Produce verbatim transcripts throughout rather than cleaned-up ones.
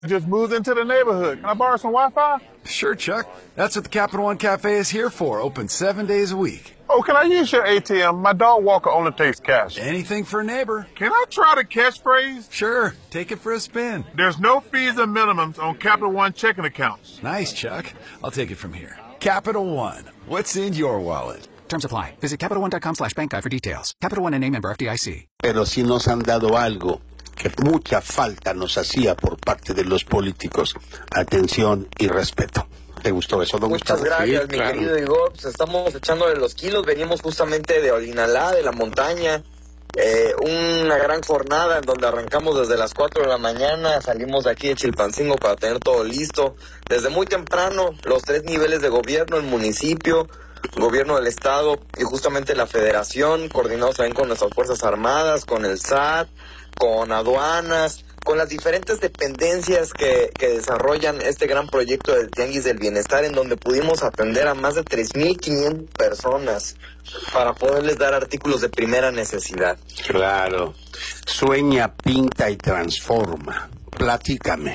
Just moved into the neighborhood. Can I borrow some Wi-Fi? Sure, Chuck. That's what the Capital One Cafe is here for. Open seven days a week. Oh, can I use your A T M? My dog Walker only takes cash. Anything for a neighbor. Can I try the catchphrase? Sure. Take it for a spin. There's no fees and minimums on Capital One checking accounts. Nice, Chuck. I'll take it from here. Capital One. What's in your wallet? Terms apply. Visit CapitalOne.com slash bank guide for details. Capital One N A member F D I C. Pero sí nos han dado algo que mucha falta nos hacía por parte de los políticos. Atención y respeto. ¿Te gustó eso, don Muchas Gustavo? gracias, Sí, mi claro. querido Igor. Pues estamos echándole los kilos. Venimos justamente de Olinalá, de la montaña. Eh, una gran jornada en donde arrancamos desde las cuatro de la mañana. Salimos de aquí de Chilpancingo para tener todo listo. Desde muy temprano, los tres niveles de gobierno, el municipio, gobierno del estado y justamente la federación, coordinados también con nuestras Fuerzas Armadas, con el S A T, con aduanas, con las diferentes dependencias que, que desarrollan este gran proyecto del Tianguis del Bienestar, en donde pudimos atender a más de tres mil quinientas personas para poderles dar artículos de primera necesidad. Claro. Sueña, pinta y transforma. Platícame.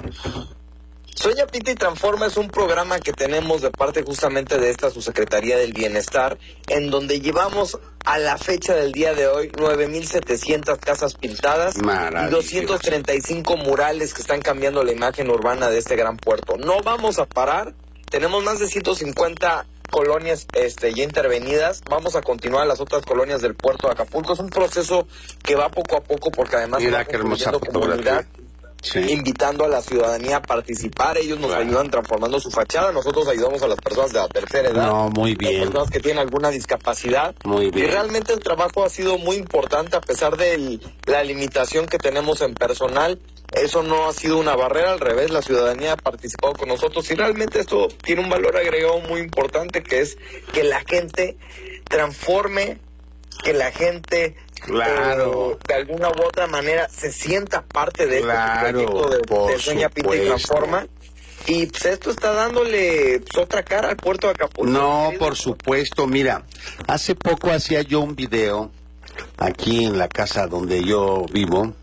Sueña, Pinta y Transforma es un programa que tenemos de parte justamente de esta Subsecretaría del Bienestar, en donde llevamos a la fecha del día de hoy nueve mil setecientas casas pintadas y doscientos treinta y cinco murales que están cambiando la imagen urbana de este gran puerto. No vamos a parar, tenemos más de ciento cincuenta colonias este, ya intervenidas, vamos a continuar las otras colonias del puerto de Acapulco. Es un proceso que va poco a poco porque además Mira qué hermosa fotografía. Sí. Invitando a la ciudadanía a participar. Ellos nos Claro. ayudan transformando su fachada, nosotros ayudamos a las personas de la tercera edad, No, muy las bien. personas que tienen alguna discapacidad. Muy bien. Y realmente el trabajo ha sido muy importante a pesar de la limitación que tenemos en personal. Eso no ha sido una barrera, al revés, la ciudadanía ha participado con nosotros y realmente esto tiene un valor agregado muy importante, que es que la gente transforme, que la gente Claro. eh, de alguna u otra manera se sienta parte de Claro, este proyecto de, por de Sueña, Pinta y supuesto. Transforma. Y pues esto está dándole pues, otra cara al puerto de Acapulco. No, por supuesto. Mira, hace poco hacía yo un video aquí en la casa donde yo vivo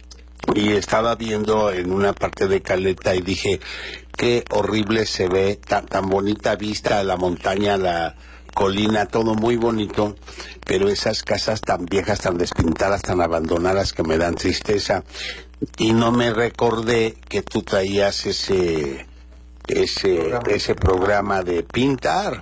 y estaba viendo en una parte de Caleta y dije, qué horrible se ve, tan, tan bonita vista, la montaña, la colina, todo muy bonito, pero esas casas tan viejas, tan despintadas, tan abandonadas que me dan tristeza. Y no me recordé que tú traías ese ese ese programa de pintar.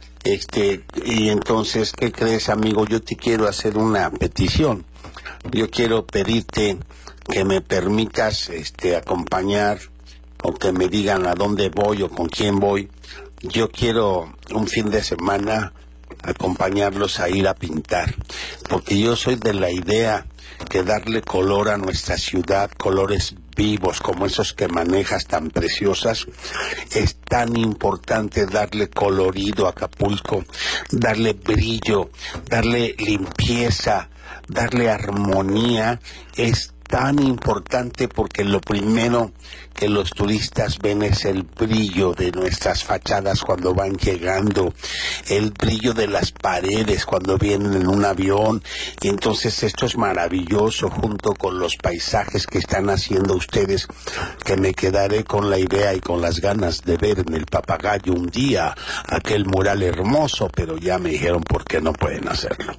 Este, y entonces, ¿qué crees, amigo? Yo te quiero hacer una petición. Yo quiero pedirte que me permitas este acompañar o que me digan a dónde voy o con quién voy. Yo quiero un fin de semana acompañarlos a ir a pintar, porque yo soy de la idea que darle color a nuestra ciudad, colores vivos como esos que manejas tan preciosas, es tan importante darle colorido a Acapulco, darle brillo, darle limpieza, darle armonía, es tan importante porque lo primero que los turistas ven es el brillo de nuestras fachadas cuando van llegando, el brillo de las paredes cuando vienen en un avión, y entonces esto es maravilloso junto con los paisajes que están haciendo ustedes, que me quedaré con la idea y con las ganas de ver en el Papagayo un día aquel mural hermoso, pero ya me dijeron por qué no pueden hacerlo.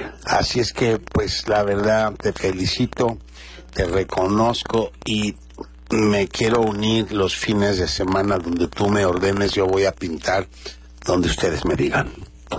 Así es que, pues la verdad, te felicito, te reconozco y me quiero unir los fines de semana donde tú me ordenes, yo voy a pintar donde ustedes me digan.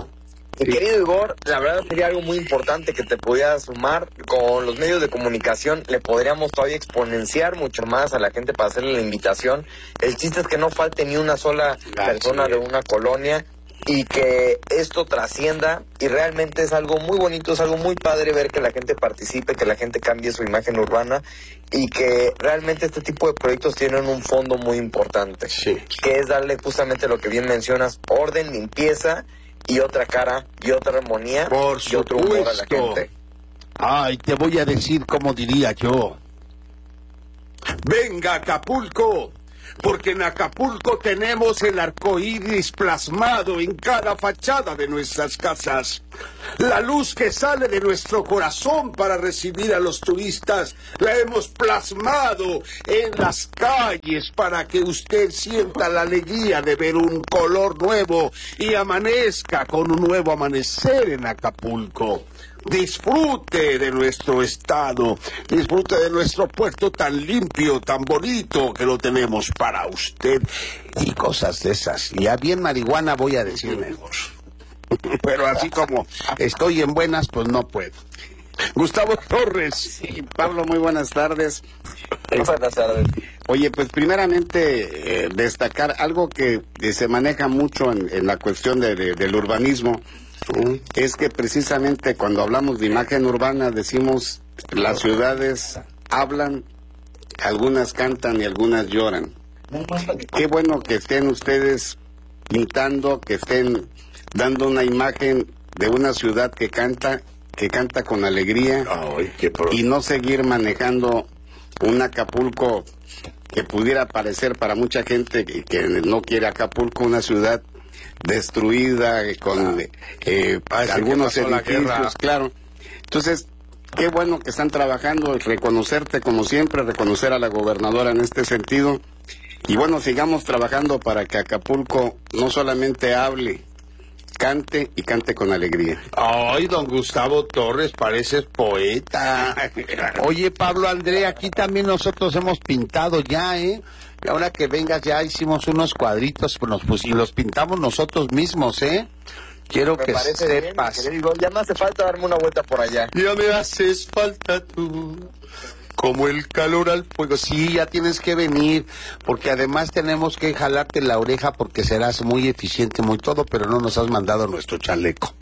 Mi querido Igor, la verdad sería algo muy importante que te pudieras sumar. Con los medios de comunicación le podríamos todavía exponenciar mucho más a la gente para hacerle la invitación. El chiste es que no falte ni una sola persona de una colonia y que esto trascienda, y realmente es algo muy bonito, es algo muy padre ver que la gente participe, que la gente cambie su imagen urbana y que realmente este tipo de proyectos tienen un fondo muy importante, sí, que es darle justamente lo que bien mencionas, orden, limpieza y otra cara y otra armonía Por y otro humor a la supuesto. gente. Ay, te voy a decir cómo diría yo. Venga, Acapulco, porque en Acapulco tenemos el arco iris plasmado en cada fachada de nuestras casas. La luz que sale de nuestro corazón para recibir a los turistas la hemos plasmado en las calles para que usted sienta la alegría de ver un color nuevo y amanezca con un nuevo amanecer en Acapulco. Disfrute de nuestro estado, disfrute de nuestro puerto tan limpio, tan bonito que lo tenemos para usted y cosas de esas. Ya bien marihuana voy a decir mejor. Pero así como estoy en buenas, pues no puedo. Gustavo Torres. Sí, Pablo, muy buenas tardes. Buenas tardes. Oye, pues primeramente eh, destacar algo que eh, se maneja mucho en, en la cuestión de, de, del urbanismo, es que precisamente cuando hablamos de imagen urbana decimos las ciudades hablan, algunas cantan y algunas lloran. Qué bueno que estén ustedes pintando, que estén dando una imagen de una ciudad que canta, que canta con alegría. Ay, qué pro... Y no seguir manejando un Acapulco que pudiera parecer para mucha gente que, que no quiere Acapulco una ciudad destruida, con ah, eh, algunos edificios, claro. Entonces, qué bueno que están trabajando, reconocerte como siempre, reconocer a la gobernadora en este sentido, y bueno, sigamos trabajando para que Acapulco no solamente hable, cante y cante con alegría. Ay, don Gustavo Torres, pareces poeta. Oye, Pablo André, aquí también nosotros hemos pintado ya, ¿eh? Y ahora que vengas ya hicimos unos cuadritos pues, nos, pues, y los pintamos nosotros mismos, ¿eh? Quiero me que sepas. Bien, digo, ya me hace falta darme una vuelta por allá. Ya me haces falta tú, como el calor al fuego. Sí, ya tienes que venir, porque además tenemos que jalarte la oreja porque serás muy eficiente, muy todo, pero no nos has mandado nuestro chaleco.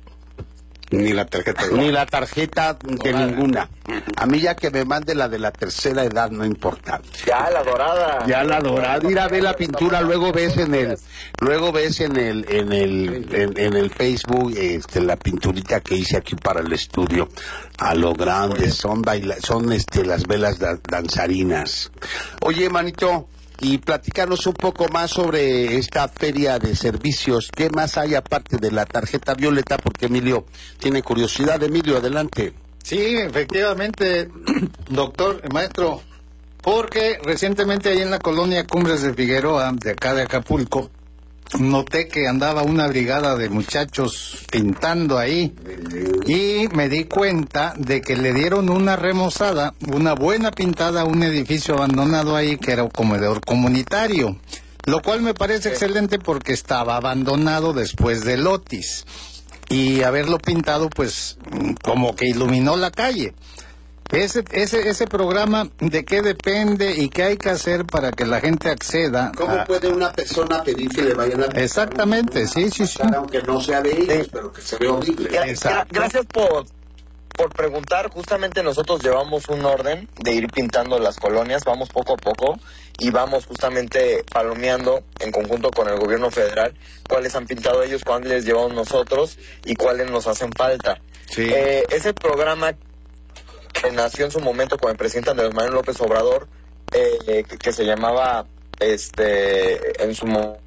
Ni la tarjeta. Ni la tarjeta de ninguna. A mí ya que me mande la de la tercera edad, no importa. Ya, la dorada. Ya la dorada. Mira, ve la pintura, luego ves en el, luego ves en el, en el, en, en el Facebook, este, la pinturita que hice aquí para el estudio. A lo grande, son baila, son este, las velas da, danzarinas. Oye, manito, y platicarnos un poco más sobre esta feria de servicios. ¿Qué más hay aparte de la tarjeta violeta? Porque Emilio tiene curiosidad. Emilio, adelante. Sí, efectivamente, doctor, maestro, porque recientemente ahí en la colonia Cumbres de Figueroa, de acá de Acapulco, noté que andaba una brigada de muchachos pintando ahí y me di cuenta de que le dieron una remozada, una buena pintada a un edificio abandonado ahí que era un comedor comunitario, lo cual me parece excelente porque estaba abandonado después del Otis y haberlo pintado pues como que iluminó la calle. Ese, ese, ese programa, ¿de qué depende y qué hay que hacer para que la gente acceda? ¿Cómo a... puede una persona pedir que le vayan a... Exactamente, sí, sí, sí. Aunque no sea de ellos, sí, pero que se vea horrible. Gra gra gracias por, por preguntar. Justamente nosotros llevamos un orden de ir pintando las colonias, vamos poco a poco y vamos justamente palomeando en conjunto con el gobierno federal cuáles han pintado ellos, cuáles les llevamos nosotros y cuáles nos hacen falta. Sí. Eh, ese programa que nació en su momento con el presidente Andrés Manuel López Obrador, eh, que, que se llamaba, este, en su momento...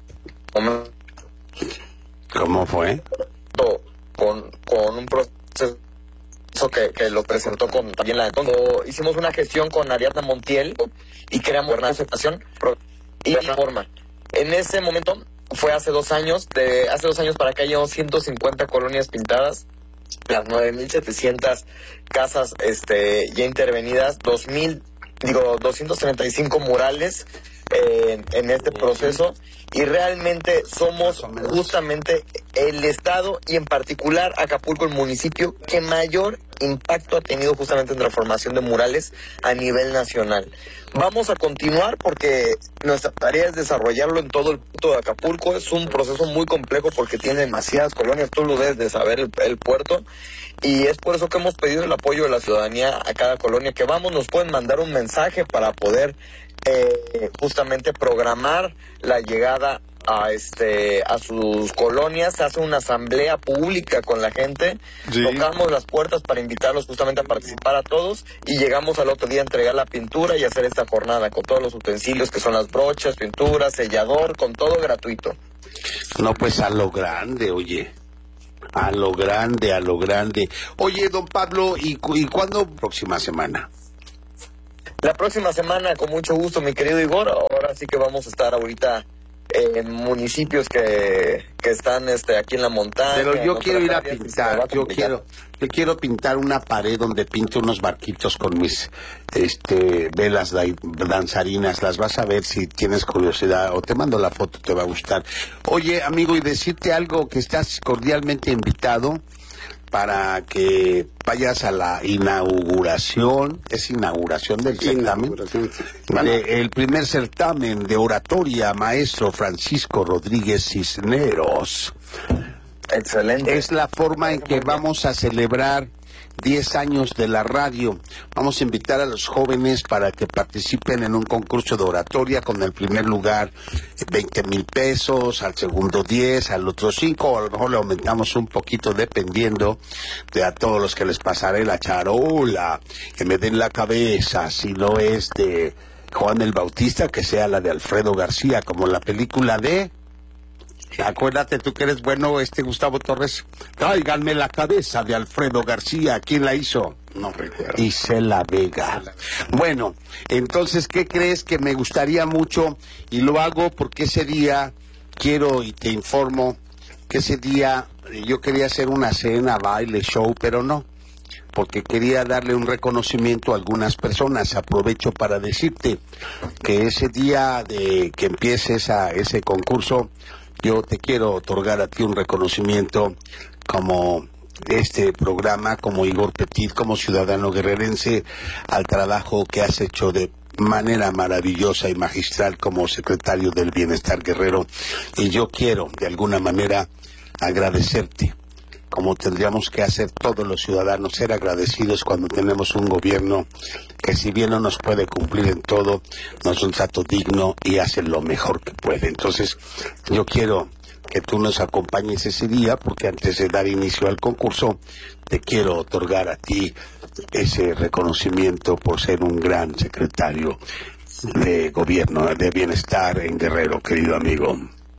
¿Cómo fue? Con, con un proceso que, que lo presentó con también la... Cuando hicimos una gestión con Ariadna Montiel y creamos una aceptación y la forma. En ese momento, fue hace dos años, de hace dos años para acá llevamos ciento cincuenta colonias pintadas, las nueve mil setecientas casas este ya intervenidas, dos mil, digo, doscientos treinta y cinco murales eh, en, en este proceso, y realmente somos justamente el estado y en particular Acapulco, el municipio que mayor impacto ha tenido justamente en transformación de murales a nivel nacional. Vamos a continuar porque nuestra tarea es desarrollarlo en todo el punto de Acapulco. Es un proceso muy complejo porque tiene demasiadas colonias, tú lo debes de saber, el, el puerto, y es por eso que hemos pedido el apoyo de la ciudadanía a cada colonia que vamos. Nos pueden mandar un mensaje para poder eh, justamente programar la llegada a este a sus colonias, se hace una asamblea pública con la gente, Sí. tocamos las puertas para invitarlos justamente a participar a todos y llegamos al otro día a entregar la pintura y hacer esta jornada con todos los utensilios que son las brochas, pinturas, sellador, con todo gratuito. No, pues a lo grande, oye. A lo grande, a lo grande. Oye, don Pablo, ¿y, cu- y cuándo? Próxima semana. La próxima semana, con mucho gusto, mi querido Igor, ahora sí que vamos a estar ahorita en municipios que, que están este aquí en la montaña. Pero yo en quiero ir a otras áreas, y se me va pintar, a yo complicar. quiero, yo quiero pintar una pared donde pinte unos barquitos con mis este velas da- danzarinas. Las vas a ver si tienes curiosidad o te mando la foto, te va a gustar. Oye, amigo, y decirte algo, que estás cordialmente invitado para que vayas a la inauguración, es inauguración del certamen, Inauguración. de el primer certamen de oratoria, maestro Francisco Rodríguez Cisneros. Excelente. Es la forma en que vamos a celebrar diez años de la radio. Vamos a invitar a los jóvenes para que participen en un concurso de oratoria, con el primer lugar veinte mil pesos, al segundo diez, al otro cinco, o a lo mejor le aumentamos un poquito dependiendo de a todos los que les pasaré la charola, que me den la cabeza, si no es de Juan el Bautista, que sea la de Alfredo García, como la película de... Acuérdate tú que eres bueno, este Gustavo Torres. Tráiganme la cabeza de Alfredo García. ¿Quién la hizo? No recuerdo. Isela Vega. Bueno, entonces, ¿qué crees? Que me gustaría mucho, y lo hago porque ese día quiero, y te informo, que ese día eh, yo quería hacer una cena, baile, show, pero no, porque quería darle un reconocimiento a algunas personas. Aprovecho para decirte que ese día de que empiece esa, ese concurso, yo te quiero otorgar a ti un reconocimiento como este programa, como Igor Petit, como ciudadano guerrerense, al trabajo que has hecho de manera maravillosa y magistral como secretario del Bienestar Guerrero. Y yo quiero, de alguna manera, agradecerte, como tendríamos que hacer todos los ciudadanos, ser agradecidos cuando tenemos un gobierno que, si bien no nos puede cumplir en todo, nos da un trato digno y hace lo mejor que puede. Entonces, yo quiero que tú nos acompañes ese día, porque antes de dar inicio al concurso, te quiero otorgar a ti ese reconocimiento por ser un gran secretario de gobierno, de bienestar en Guerrero, querido amigo.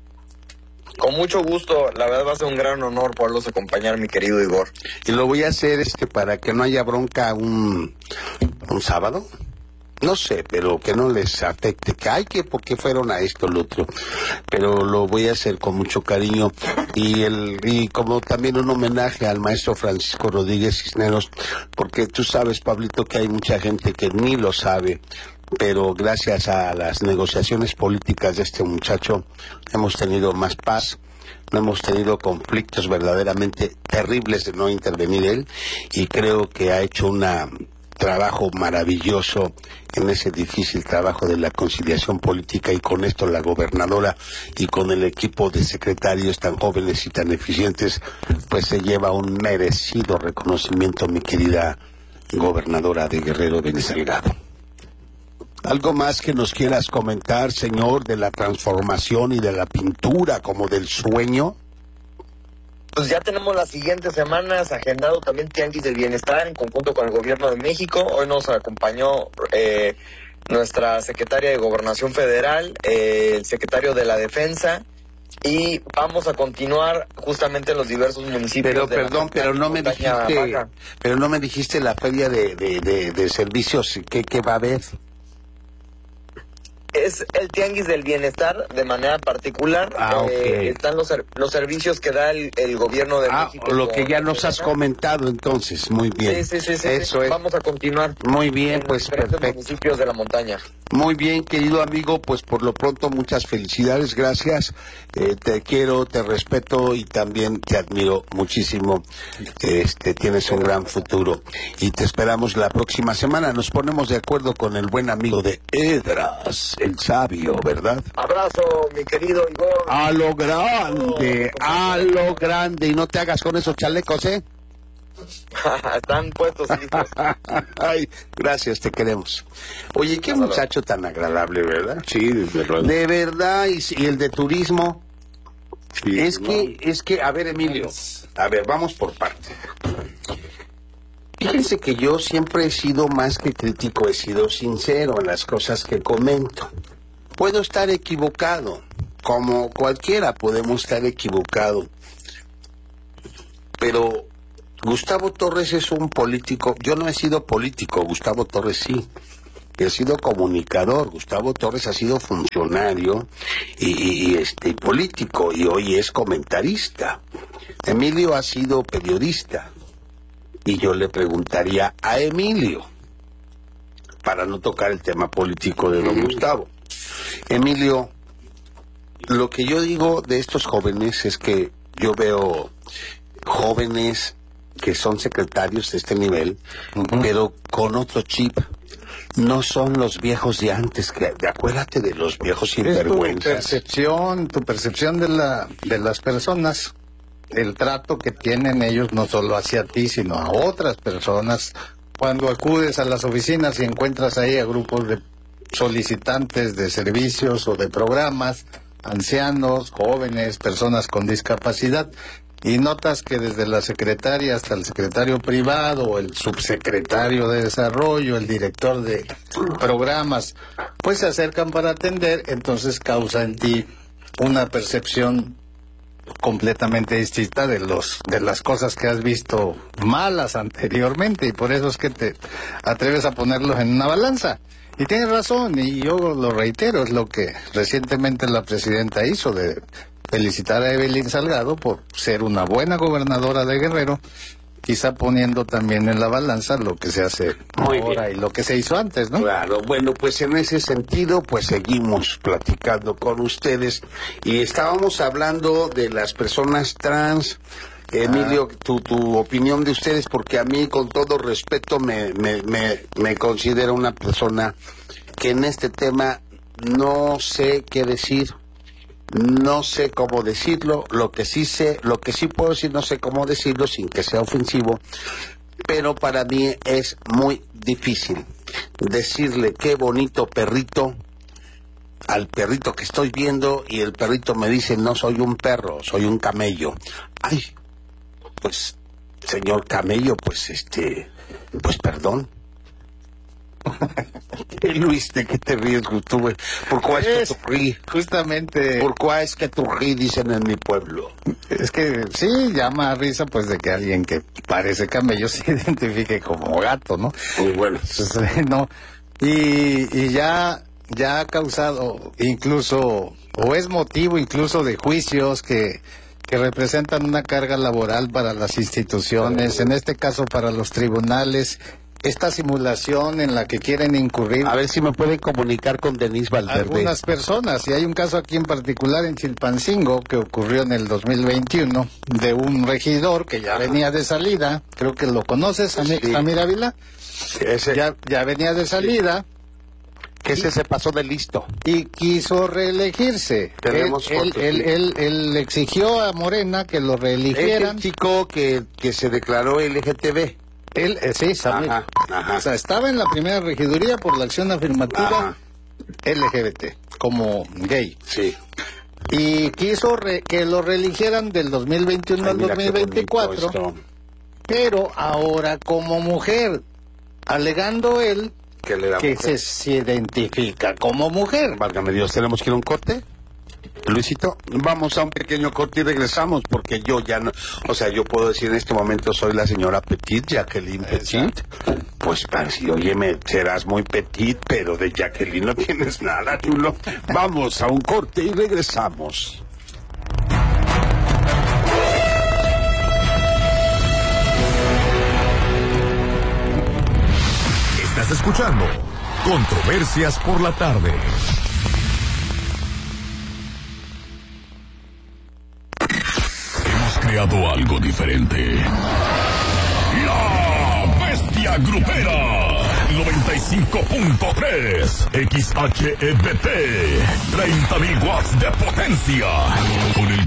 Con mucho gusto, la verdad va a ser un gran honor poderlos acompañar, mi querido Igor. Y lo voy a hacer este para que no haya bronca un, un sábado. No sé, pero que no les afecte, que hay que porque fueron a esto, lo otro. Pero lo voy a hacer con mucho cariño. Y el y como también un homenaje al maestro Francisco Rodríguez Cisneros, porque tú sabes, Pablito, que hay mucha gente que ni lo sabe, pero gracias a las negociaciones políticas de este muchacho hemos tenido más paz, no hemos tenido conflictos verdaderamente terribles de no intervenir él, y creo que ha hecho un trabajo maravilloso en ese difícil trabajo de la conciliación política, y con esto la gobernadora y con el equipo de secretarios tan jóvenes y tan eficientes, pues se lleva un merecido reconocimiento, mi querida gobernadora de Guerrero, Belén Salgado. ¿Algo más que nos quieras comentar, señor, de la transformación y de la pintura, como del sueño? Pues ya tenemos las siguientes semanas agendado también Tianguis del Bienestar en conjunto con el Gobierno de México. Hoy nos acompañó eh, nuestra secretaria de Gobernación Federal, eh, el secretario de la Defensa, y vamos a continuar justamente en los diversos municipios. Pero de la perdón, pero no me montaña dijiste, baja. pero no me dijiste la feria de, de, de, de servicios, ¿qué, qué va a haber? Es el Tianguis del Bienestar de manera particular. Ah, eh, ok. están los, ser- los servicios que da el, el Gobierno de Ah, México. lo que con- ya nos has comentado, entonces, muy bien. Sí, sí, sí, sí, Eso sí. es. Vamos a continuar. Muy bien, en pues los diferentes perfecto. municipios de la montaña. Muy bien, querido amigo, pues por lo pronto muchas felicidades, gracias. Eh, te quiero, te respeto y también te admiro muchísimo. Este, tienes un gran futuro y te esperamos la próxima semana. Nos ponemos de acuerdo con el buen amigo de Edras, el sabio, ¿verdad? Abrazo, mi querido Igor. A lo grande, a lo grande. Y no te hagas con esos chalecos, ¿eh? Están puestos listos. Ay, gracias, te queremos. Oye, qué muchacho tan agradable, ¿verdad? Sí, desde luego. De verdad, y, y el de turismo. Sí, es no. que, es que, a ver, Emilio, a ver, vamos por partes. Fíjense que yo siempre he sido más que crítico, he sido sincero en las cosas que comento. Puedo estar equivocado, como cualquiera podemos estar equivocado. Pero Gustavo Torres es un político, yo no he sido político, Gustavo Torres sí. He sido comunicador, Gustavo Torres ha sido funcionario y, y, y este político, y hoy es comentarista. Emilio ha sido periodista. Y yo le preguntaría a Emilio, para no tocar el tema político de don Gustavo. Emilio, lo que yo digo de estos jóvenes es que yo veo jóvenes que son secretarios de este nivel, uh-huh. pero con otro chip. No son los viejos de antes, que acuérdate de los viejos sinvergüenzas. Tu percepción, tu percepción de la de las personas, el trato que tienen ellos no solo hacia ti, sino a otras personas. Cuando acudes a las oficinas y encuentras ahí a grupos de solicitantes de servicios o de programas, ancianos, jóvenes, personas con discapacidad, y notas que desde la secretaria hasta el secretario privado, el subsecretario de desarrollo, el director de programas, pues se acercan para atender, entonces causa en ti una percepción completamente distinta de los de las cosas que has visto malas anteriormente, y por eso es que te atreves a ponerlos en una balanza. Y tienes razón, y yo lo reitero, es lo que recientemente la presidenta hizo, de felicitar a Evelyn Salgado por ser una buena gobernadora de Guerrero, quizá poniendo también en la balanza lo que se hace Muy ahora bien. Y lo que se hizo antes, ¿no? Claro, bueno, pues en ese sentido, pues seguimos platicando con ustedes, y estábamos hablando de las personas trans. Emilio, tu, tu opinión de ustedes, porque a mí, con todo respeto, me, me, me, me considero una persona que en este tema no sé qué decir. No sé cómo decirlo, lo que sí sé, lo que sí puedo decir, no sé cómo decirlo sin que sea ofensivo, pero para mí es muy difícil decirle qué bonito perrito al perrito que estoy viendo, y el perrito me dice, no soy un perro, soy un camello. Ay, pues, señor camello, pues este, pues perdón. Luis, ¿de qué te ríes tú? ¿Por cuál es que tú ríes? Justamente. ¿Por cuál es que tú ríes, dicen en mi pueblo? Es que sí, llama a risa pues de que alguien que parece camello se identifique como gato, ¿no? Muy bueno. Entonces, no. Y, y ya, ya ha causado incluso, o es motivo incluso de juicios que, que representan una carga laboral para las instituciones, en este caso para los tribunales. Esta simulación en la que quieren incurrir A ver si me pueden comunicar con Denise Valverde. algunas personas, y hay un caso aquí en particular en Chilpancingo que ocurrió en el dos mil veintiuno, de un regidor que ya venía de salida, creo que lo conoces, Samir, Sí. Samir Ávila, Ese, ya, ya venía de salida que ese se pasó de listo. y quiso reelegirse. Tenemos él, fotos, él, sí. él, él exigió a Morena que lo Es reeligieran. el chico que, que se declaró L G B T. Él, eh, sí, Samir. Ajá, ajá. O sea, estaba en la primera regiduría por la acción afirmativa Ajá. L G B T, como gay. Sí. Y quiso re- que lo reeligieran del dos mil veintiuno Ay, al mira dos qué mil veinticuatro, bonito esto. pero ahora como mujer, alegando él Que le da que mujer. se, se identifica como mujer. Válgame Dios, ¿tenemos que ir a un corte? Luisito, vamos a un pequeño corte y regresamos, porque yo ya no, o sea, yo puedo decir en este momento soy la señora Petit, Jacqueline Petit. Pues parece, oye, me serás muy petit, pero de Jacqueline no tienes nada, chulo. Vamos a un corte y regresamos. Estás escuchando Controversias por la Tarde. Hemos creado algo diferente. La Bestia Grupera. noventa y cinco punto tres X H E B T. treinta mil watts de potencia. Con el